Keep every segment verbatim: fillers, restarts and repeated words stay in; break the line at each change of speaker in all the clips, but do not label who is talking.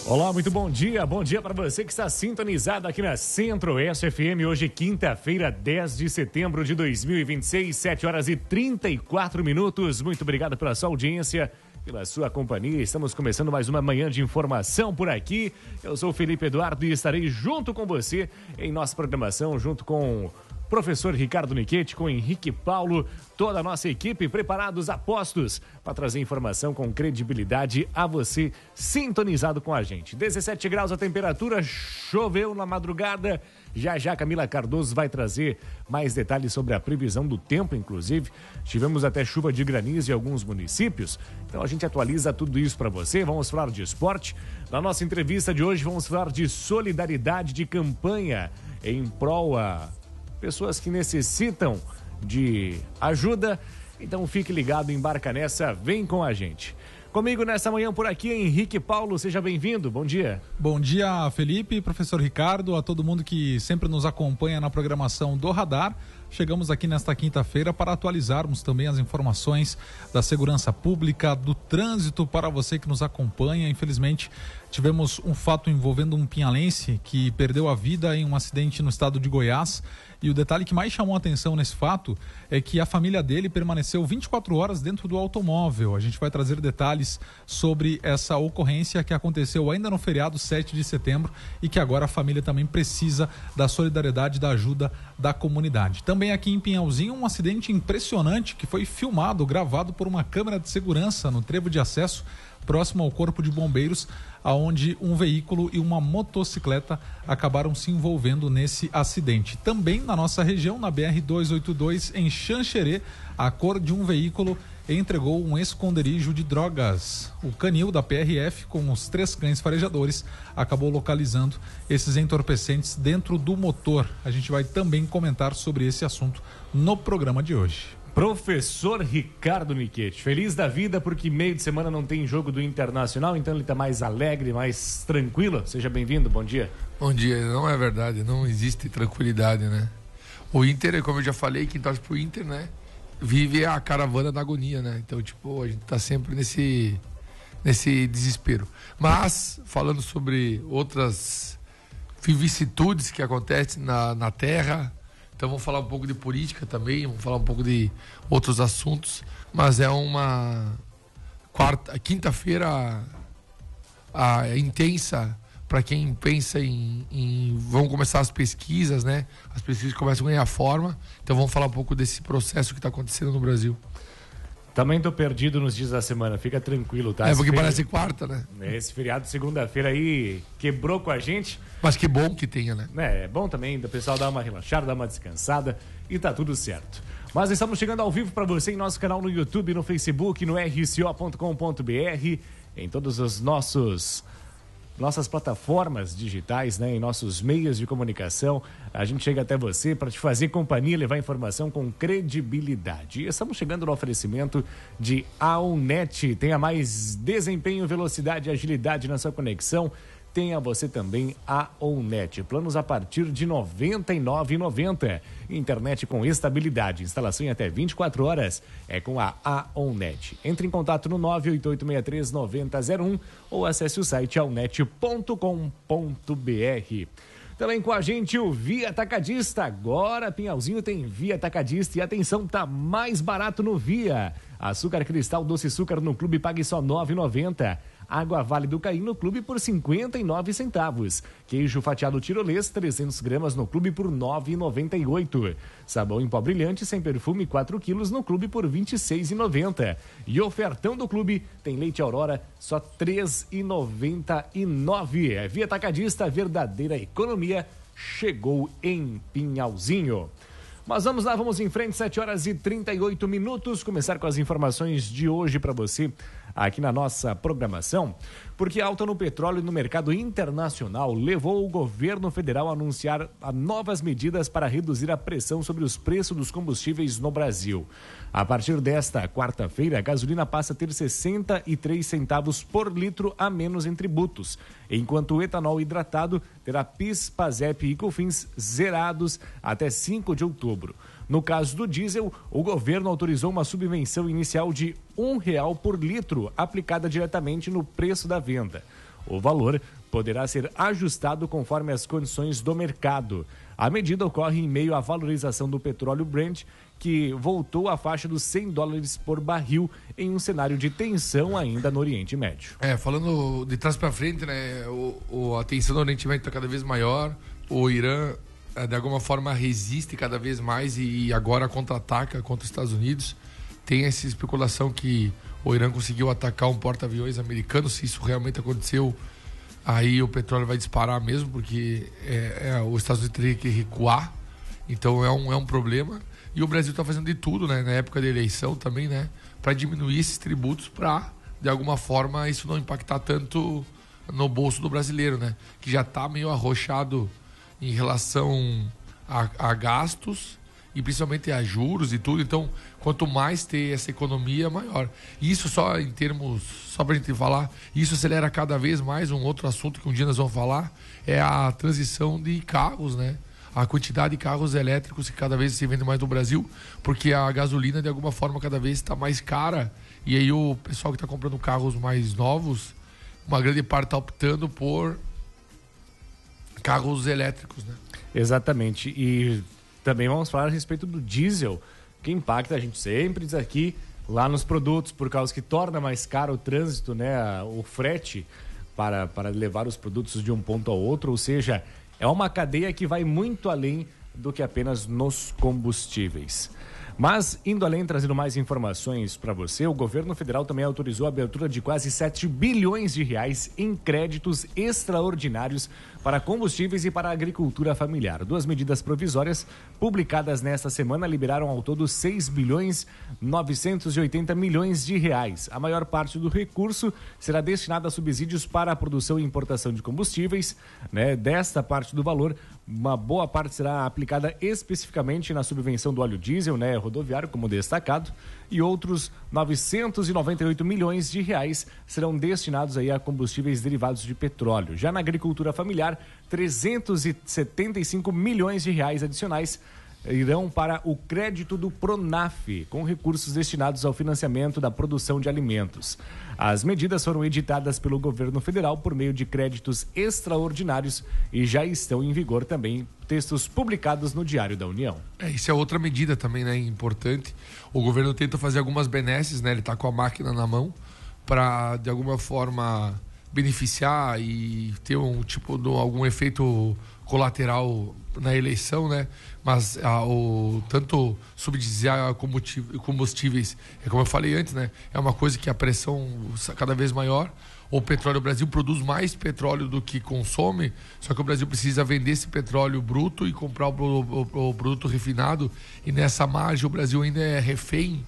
Olá, muito bom dia. Bom dia para você que está sintonizado aqui na Centro-Oeste F M. Hoje, quinta-feira, dez de setembro de dois mil e vinte e seis, sete horas e trinta e quatro minutos. Muito obrigado pela sua audiência, pela sua companhia. Estamos começando mais uma manhã de informação por aqui. Eu sou o Felipe Eduardo e estarei junto com você em nossa programação, junto com professor Ricardo Niquete, com Henrique Paulo, toda a nossa equipe preparados a postos para trazer informação com credibilidade a você sintonizado com a gente. dezessete graus a temperatura, choveu na madrugada. Já já Camila Cardoso vai trazer mais detalhes sobre a previsão do tempo, inclusive. Tivemos até chuva de granizo em alguns municípios. Então a gente atualiza tudo isso para você. Vamos falar de esporte. Na nossa entrevista de hoje vamos falar de solidariedade, de campanha em prol a pessoas que necessitam de ajuda. Então fique ligado, embarca nessa, vem com a gente. Comigo nessa manhã por aqui, Henrique Paulo, seja bem-vindo, bom dia.
Bom dia, Felipe, professor Ricardo, a todo mundo que sempre nos acompanha na programação do Radar. Chegamos aqui nesta quinta-feira para atualizarmos também as informações da segurança pública, do trânsito para você que nos acompanha. Infelizmente, tivemos um fato envolvendo um pinhalense que perdeu a vida em um acidente no estado de Goiás. E o detalhe que mais chamou a atenção nesse fato é que a família dele permaneceu vinte e quatro horas dentro do automóvel. A gente vai trazer detalhes sobre essa ocorrência que aconteceu ainda no feriado sete de setembro e que agora a família também precisa da solidariedade, da ajuda da comunidade. Também aqui em Pinhalzinho, um acidente impressionante que foi filmado, gravado por uma câmera de segurança no trevo de acesso próximo ao Corpo de Bombeiros, aonde um veículo e uma motocicleta acabaram se envolvendo nesse acidente. Também na nossa região, na B R duzentos e oitenta e dois, em Xanxerê, a cor de um veículo entregou um esconderijo de drogas. O canil da P R F, com os três cães farejadores, acabou localizando esses entorpecentes dentro do motor. A gente vai também comentar sobre esse assunto no programa de hoje.
Professor Ricardo Niquete, feliz da vida porque meio de semana não tem jogo do Internacional, então ele está mais alegre, mais tranquilo. Seja bem-vindo, bom dia.
Bom dia, não é verdade, não existe tranquilidade, né? O Inter, como eu já falei, quem torce pro Inter, né? Vive a caravana da agonia, né? Então, tipo, a gente tá sempre nesse, nesse desespero. Mas, falando sobre outras vicissitudes que acontecem na, na Terra, então vamos falar um pouco de política também, vamos falar um pouco de outros assuntos, mas é uma quarta, quinta-feira a, a intensa para quem pensa em, em... Vão começar as pesquisas, né? As pesquisas começam a ganhar forma, então vamos falar um pouco desse processo que está acontecendo no Brasil.
Também tô perdido nos dias da semana, fica tranquilo, tá?
É, porque feriado, parece quarta, né?
Esse feriado de segunda-feira aí quebrou com a gente.
Mas que bom que tenha, né?
É, é bom também o pessoal dar uma relaxada, dar uma descansada e tá tudo certo. Mas estamos chegando ao vivo para você em nosso canal no YouTube, no Facebook, no r c o ponto com ponto b r, em todos os nossos... nossas plataformas digitais, né, em nossos meios de comunicação. A gente chega até você para te fazer companhia, levar informação com credibilidade. E estamos chegando no oferecimento de Aonet. Tenha mais desempenho, velocidade e agilidade na sua conexão. Tenha você também a Aonet. Planos a partir de noventa e nove reais e noventa centavos. Internet com estabilidade. Instalação em até vinte e quatro horas. É com a Aonet. Entre em contato no nove oito oito seis três nove zero zero um ou acesse o site aonet ponto com ponto b r. Também com a gente o Via Atacadista. Agora Pinhalzinho tem Via Atacadista e atenção, tá mais barato no Via. Açúcar Cristal Doce Açúcar no Clube pague só nove reais e noventa centavos. Água Vale do Caí no Clube por cinquenta e nove centavos. Queijo fatiado tirolês trezentas gramas no Clube por nove reais e noventa e oito centavos. Sabão em pó brilhante sem perfume quatro quilos no Clube por vinte e seis reais e noventa centavos. E ofertão do Clube tem leite Aurora só três reais e noventa e nove centavos. Via Atacadista, a verdadeira economia chegou em Pinhalzinho. Mas vamos lá, vamos em frente, sete horas e trinta e oito minutos, começar com as informações de hoje para você aqui na nossa programação, porque a alta no petróleo e no mercado internacional levou o governo federal a anunciar novas medidas para reduzir a pressão sobre os preços dos combustíveis no Brasil. A partir desta quarta-feira, a gasolina passa a ter sessenta e três centavos por litro a menos em tributos, enquanto o etanol hidratado terá PIS, PASEP e COFINS zerados até cinco de outubro. No caso do diesel, o governo autorizou uma subvenção inicial de um real por litro, aplicada diretamente no preço da venda. O valor poderá ser ajustado conforme as condições do mercado. A medida ocorre em meio à valorização do petróleo Brent, que voltou à faixa dos cem dólares por barril em um cenário de tensão ainda no Oriente Médio.
É, falando de trás para frente, né, o, o, a tensão no Oriente Médio está cada vez maior, o Irã de alguma forma resiste cada vez mais e agora contra-ataca contra os Estados Unidos. Tem essa especulação que o Irã conseguiu atacar um porta-aviões americano. Se isso realmente aconteceu, aí o petróleo vai disparar mesmo, porque é, é, os Estados Unidos teria que recuar. Então é um, é um problema. E o Brasil está fazendo de tudo, né, na época da eleição também, né, para diminuir esses tributos, para, de alguma forma, isso não impactar tanto no bolso do brasileiro, né, que já está meio arrochado em relação a, a gastos e principalmente a juros e tudo. Então, quanto mais ter essa economia, maior. Isso só em termos, só para a gente falar, isso acelera cada vez mais. Um outro assunto que um dia nós vamos falar é a transição de carros, né? A quantidade de carros elétricos que cada vez se vende mais no Brasil, porque a gasolina de alguma forma cada vez está mais cara, e aí o pessoal que está comprando carros mais novos, uma grande parte está optando por carros elétricos, né?
Exatamente. E também vamos falar a respeito do diesel, que impacta, a gente sempre diz aqui, lá nos produtos, por causa que torna mais caro o trânsito, né, o frete para, para levar os produtos de um ponto ao outro, ou seja, é uma cadeia que vai muito além do que apenas nos combustíveis. Mas, indo além, trazendo mais informações para você, o governo federal também autorizou a abertura de quase sete bilhões de reais em créditos extraordinários para combustíveis e para a agricultura familiar. Duas medidas provisórias publicadas nesta semana liberaram ao todo seis bilhões novecentos e oitenta milhões de reais. A maior parte do recurso será destinada a subsídios para a produção e importação de combustíveis, né? Desta parte do valor, uma boa parte será aplicada especificamente na subvenção do óleo diesel, né, rodoviário, como destacado, e outros novecentos e noventa e oito milhões de reais serão destinados aí a combustíveis derivados de petróleo. Já na agricultura familiar, trezentos e setenta e cinco milhões de reais adicionais irão para o crédito do Pronaf, com recursos destinados ao financiamento da produção de alimentos. As medidas foram editadas pelo governo federal por meio de créditos extraordinários e já estão em vigor também textos publicados no Diário da União.
É, isso é outra medida também, né, importante. O governo tenta fazer algumas benesses, né, ele está com a máquina na mão para, de alguma forma, beneficiar e ter um tipo de algum efeito colateral na eleição, né? Mas ah, o, tanto subsidiar combustíveis, é como eu falei antes, né? É uma coisa que a pressão cada vez maior. O petróleo, o Brasil produz mais petróleo do que consome, só que o Brasil precisa vender esse petróleo bruto e comprar o, o, o produto refinado, e nessa margem o Brasil ainda é refém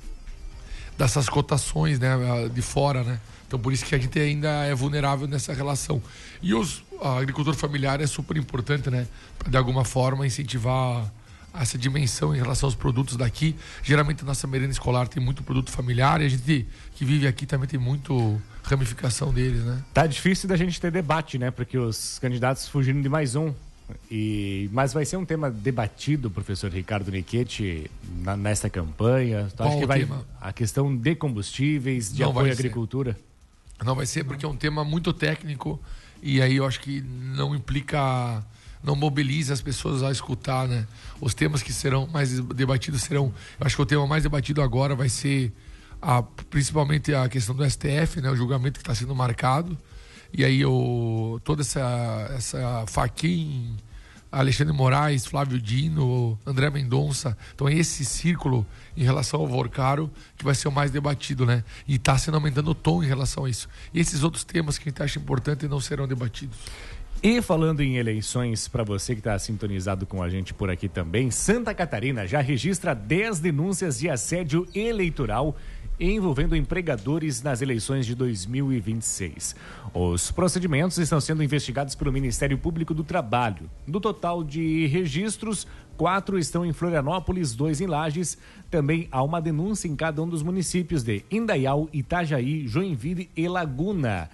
dessas cotações, né, de fora, né? Então por isso que a gente ainda é vulnerável nessa relação. E os, a agricultura familiar é super importante, né? Para de alguma forma incentivar essa dimensão em relação aos produtos daqui. Geralmente a nossa merenda escolar tem muito produto familiar e a gente que vive aqui também tem muito ramificação deles, né?
Tá difícil da gente ter debate, né? Porque os candidatos fugiram de mais um. E, mas vai ser um tema debatido, professor Ricardo Nichetti, na, nesta campanha. Tu acha que vai tema? A questão de combustíveis, de
Não
apoio à agricultura?
Não vai ser, porque é um tema muito técnico e aí eu acho que não implica, não mobiliza as pessoas a escutar, né? Os temas que serão mais debatidos serão, eu acho que o tema mais debatido agora vai ser a, principalmente a questão do S T F, né? O julgamento que está sendo marcado. E aí o, toda essa, essa faquinha, Alexandre Moraes, Flávio Dino, André Mendonça. Então é esse círculo em relação ao Vorcaro que vai ser o mais debatido, né? E está sendo aumentando o tom em relação a isso. E esses outros temas que a gente acha importante não serão debatidos.
E falando em eleições, para você que está sintonizado com a gente por aqui também, Santa Catarina já registra dez denúncias de assédio eleitoral envolvendo empregadores nas eleições de dois mil e vinte e seis. Os procedimentos estão sendo investigados pelo Ministério Público do Trabalho. Do total de registros, quatro estão em Florianópolis, dois em Lages. Também há uma denúncia em cada um dos municípios de Indaial, Itajaí, Joinville e Laguna.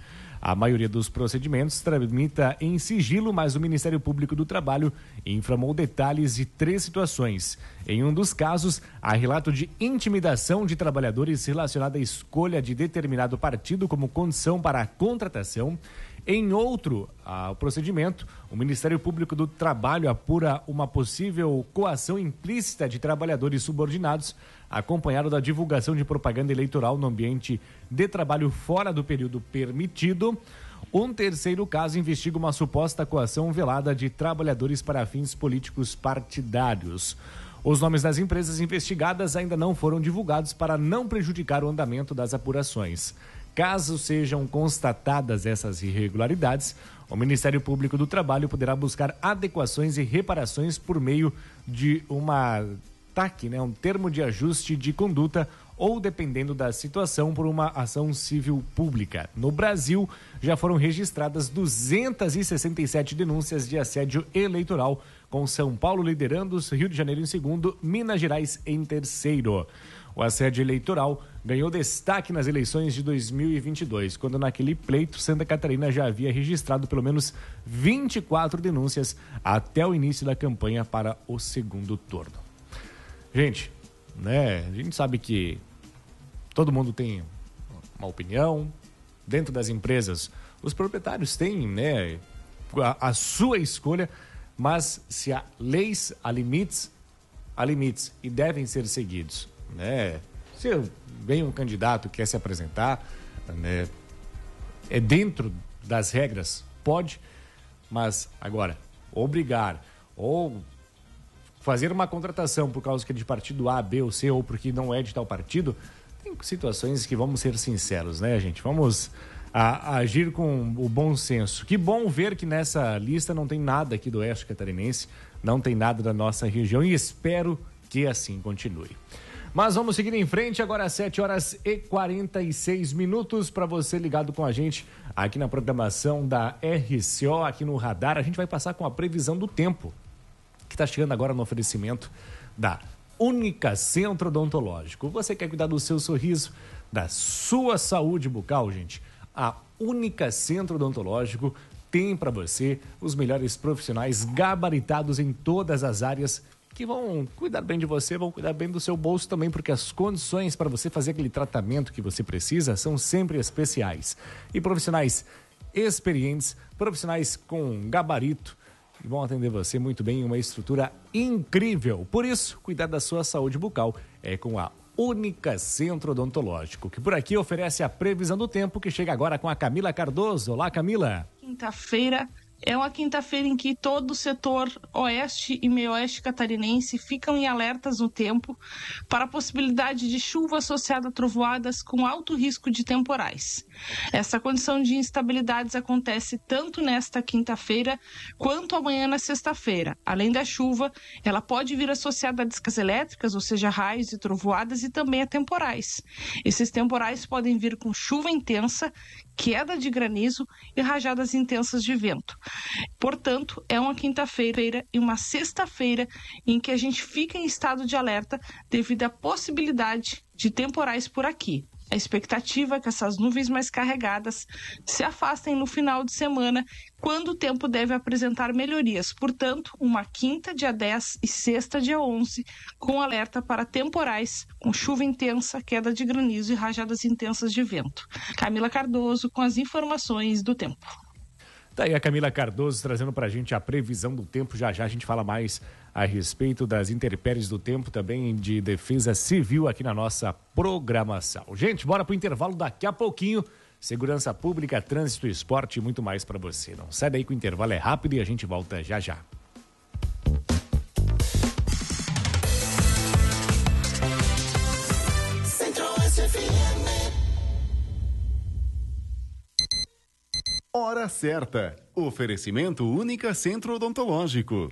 A maioria dos procedimentos tramita em sigilo, mas o Ministério Público do Trabalho informou detalhes de três situações. Em um dos casos, há relato de intimidação de trabalhadores relacionada à escolha de determinado partido como condição para a contratação. Em outro ah, procedimento, o Ministério Público do Trabalho apura uma possível coação implícita de trabalhadores subordinados, acompanhado da divulgação de propaganda eleitoral no ambiente de trabalho fora do período permitido. Um terceiro caso investiga uma suposta coação velada de trabalhadores para fins políticos partidários. Os nomes das empresas investigadas ainda não foram divulgados para não prejudicar o andamento das apurações. Caso sejam constatadas essas irregularidades, o Ministério Público do Trabalho poderá buscar adequações e reparações por meio de uma T A C, né, um termo de ajuste de conduta, ou, dependendo da situação, por uma ação civil pública. No Brasil, já foram registradas duzentas e sessenta e sete denúncias de assédio eleitoral, com São Paulo liderando, Rio de Janeiro em segundo, Minas Gerais em terceiro. O assédio eleitoral ganhou destaque nas eleições de dois mil e vinte e dois, quando naquele pleito Santa Catarina já havia registrado pelo menos vinte e quatro denúncias até o início da campanha para o segundo turno. Gente, né, a gente sabe que todo mundo tem uma opinião. Dentro das empresas, os proprietários têm, né, a, a sua escolha, mas se há leis, há limites, há limites e devem ser seguidos. Né? Se vem um candidato que quer se apresentar, né, é dentro das regras, pode, mas agora, obrigar ou fazer uma contratação por causa que é de partido A, B ou C, ou porque não é de tal partido, tem situações que, vamos ser sinceros, né, gente? Vamos a, a agir com o bom senso. Que bom ver que nessa lista não tem nada aqui do Oeste Catarinense, não tem nada da nossa região, e espero que assim continue. Mas vamos seguir em frente, agora às sete horas e quarenta e seis minutos, para você ligado com a gente aqui na programação da R C O, aqui no Radar. A gente vai passar com a previsão do tempo, que está chegando agora no oferecimento da Única Centro Odontológico. Você quer cuidar do seu sorriso, da sua saúde bucal, gente? A Única Centro Odontológico tem para você os melhores profissionais gabaritados em todas as áreas, que vão cuidar bem de você, vão cuidar bem do seu bolso também, porque as condições para você fazer aquele tratamento que você precisa são sempre especiais. E profissionais experientes, profissionais com gabarito, que vão atender você muito bem em uma estrutura incrível. Por isso, cuidar da sua saúde bucal é com a Única Centro Odontológico, que por aqui oferece a previsão do tempo, que chega agora com a Camila Cardoso. Olá, Camila.
Quinta-feira é uma quinta-feira em que todo o setor oeste e meio-oeste catarinense ficam em alertas no tempo para a possibilidade de chuva associada a trovoadas com alto risco de temporais. Essa condição de instabilidades acontece tanto nesta quinta-feira quanto amanhã na sexta-feira. Além da chuva, ela pode vir associada a descargas elétricas, ou seja, raios e trovoadas, e também a temporais. Esses temporais podem vir com chuva intensa, queda de granizo e rajadas intensas de vento. Portanto, é uma quinta-feira e uma sexta-feira em que a gente fica em estado de alerta devido à possibilidade de temporais por aqui. A expectativa é que essas nuvens mais carregadas se afastem no final de semana, quando o tempo deve apresentar melhorias. Portanto, uma quinta, dia dez, e sexta, dia onze, com alerta para temporais, com chuva intensa, queda de granizo e rajadas intensas de vento. Camila Cardoso com as informações do tempo.
Tá aí a Camila Cardoso trazendo pra gente a previsão do tempo. Já já a gente fala mais a respeito das intempéries do tempo, também de defesa civil aqui na nossa programação. Gente, bora pro intervalo daqui a pouquinho. Segurança pública, trânsito, esporte e muito mais pra você. Não sai daí que o intervalo é rápido e a gente volta já já.
Hora certa. Oferecimento Única Centro Odontológico.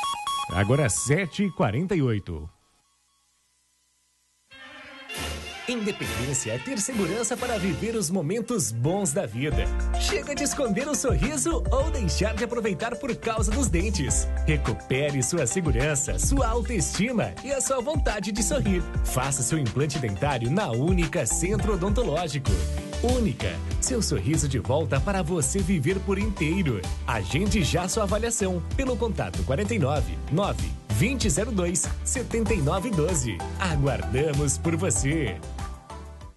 Agora sete e quarenta e oito.
Independência é ter segurança para viver os momentos bons da vida. Chega de esconder o sorriso ou deixar de aproveitar por causa dos dentes. Recupere sua segurança, sua autoestima e a sua vontade de sorrir. Faça seu implante dentário na Única Centro Odontológico. Única, seu sorriso de volta para você viver por inteiro. Agende já sua avaliação pelo contato quarenta e nove, nove, vinte, zero dois, setenta e nove, doze. Aguardamos por você.